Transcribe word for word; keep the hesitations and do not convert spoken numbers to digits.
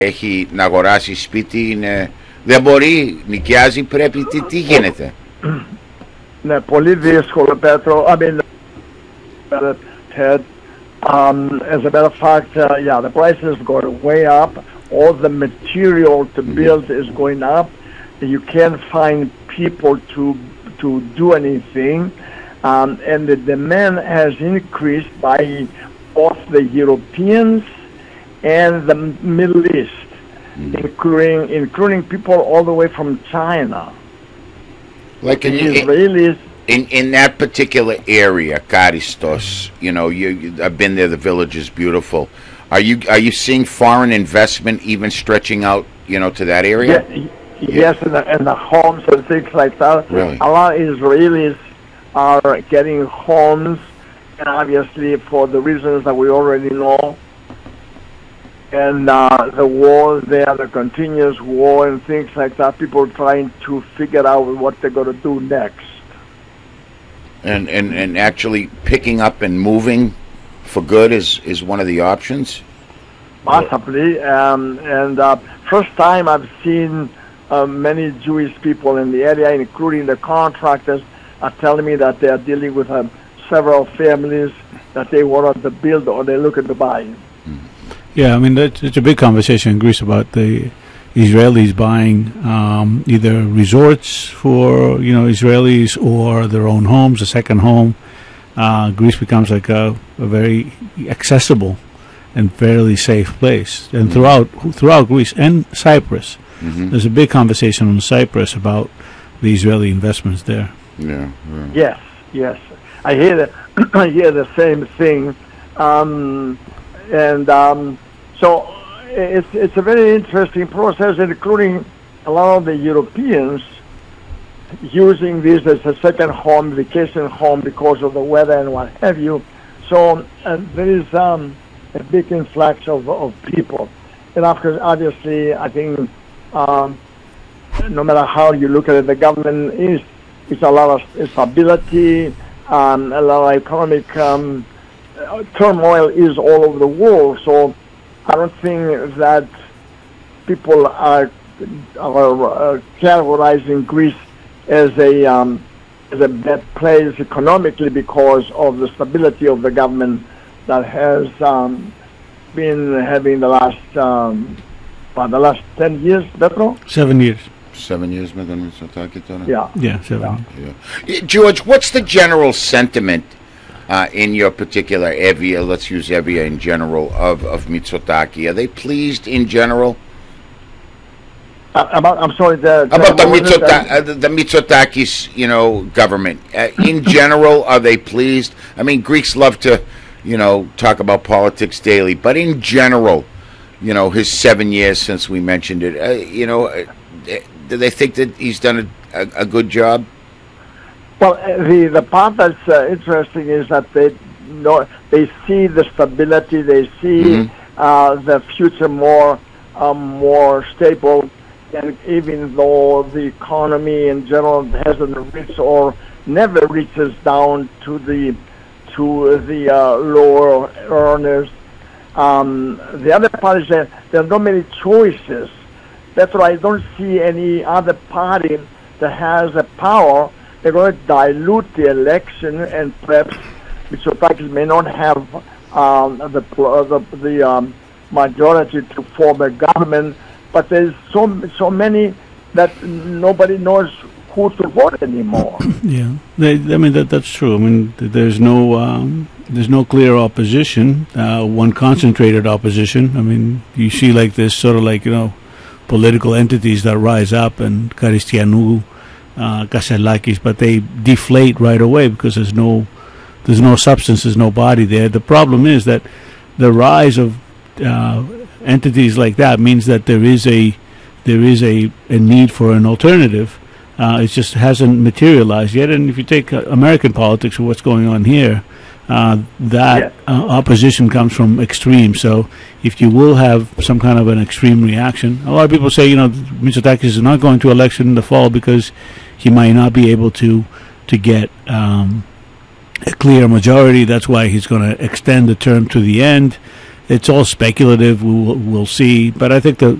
έχει να αγοράσει σπίτι, είναι, δεν μπορεί, νοικιάζει, πρέπει, τι, τι γίνεται? Ναι, πολύ δύσκολο, Πέτρο. I mean, Ted, um, as a matter of fact, uh, yeah, the prices go way up. All the material to build is going up. You can't find people to to do anything, um, and the demand has increased by both the Europeans and the Middle East, mm-hmm. including including people all the way from China. Like in, the Israelis. In in that particular area, Karistos, you know, you, you I've been there. The village is beautiful. Are you are you seeing foreign investment even stretching out, you know, to that area? Yeah, yeah. Yes, and the, and the homes and things like that. Really? A lot of Israelis are getting homes, and obviously for the reasons that we already know. And uh, the war there, the continuous war and things like that, people trying to figure out what they're going to do next. And, and and actually picking up and moving for good is, is one of the options? Possibly. Um, and uh, first time I've seen uh, many Jewish people in the area, including the contractors, are telling me that they are dealing with um, several families that they wanted to build or they're looking to buy. Yeah, I mean, that's, it's a big conversation in Greece about the Israelis buying um, either resorts for, you know, Israelis or their own homes, a second home. Uh, Greece becomes like a, a very accessible and fairly safe place. And mm-hmm. throughout throughout Greece and Cyprus, mm-hmm. there's a big conversation on Cyprus about the Israeli investments there. Yeah. yeah. Yes, yes. I hear the, I hear the same thing. Um, And um, so it's it's a very interesting process, including a lot of the Europeans using this as a second home, vacation home, because of the weather and what have you. So uh, there is um, a big influx of, of people. And of course, obviously, I think um, no matter how you look at it, the government is is a lot of stability, um, a lot of economic um, turmoil is all over the world, so I don't think that people are, are uh, categorizing Greece as a um, as a bad place economically because of the stability of the government that has um, been having the last um, uh, the last ten years, Petro? Seven years. Seven years, Madam Mitsotakis. Yeah, yeah, seven. Yeah. Yeah. George, what's the general sentiment Uh, in your particular area, let's use area in general, of, of Mitsotakis? Are they pleased in general? Uh, about, I'm sorry, the, the about the, Mitsota- uh, the, the Mitsotakis, you know, government. Uh, in general, are they pleased? I mean, Greeks love to, you know, talk about politics daily, but in general, you know, his seven years since we mentioned it, uh, you know, uh, do they think that he's done a, a, a good job? Well, the the part that's uh, interesting is that they know they see the stability, they see mm-hmm. uh, the future more um, more stable, and even though the economy in general hasn't reached or never reaches down to the to the uh, lower earners, um, the other part is that there are not many choices. That's why I don't see any other party that has the power. They're going to dilute the election, and perhaps Mitsotakis may not have um, the the, the um, majority to form a government. But there's so so many that nobody knows who to vote anymore. Yeah, they, I mean that that's true. I mean there's no um, there's no clear opposition, uh, one concentrated opposition. I mean you see like this sort of like you know political entities that rise up and Karistianou. Uh, Kasselakis, but they deflate right away because there's no there's no substance, there's no body there. The problem is that the rise of uh, entities like that means that there is a there is a, a need for an alternative. Uh, it just hasn't materialized yet. And if you take uh, American politics or what's going on here, uh, that yes. uh, opposition comes from extremes. So if you will have some kind of an extreme reaction, a lot of people say, you know, Mitsotakis is not going to election in the fall because he might not be able to to get um, a clear majority. That's why he's going to extend the term to the end. it's all speculative. We'll, we'll see. But I think the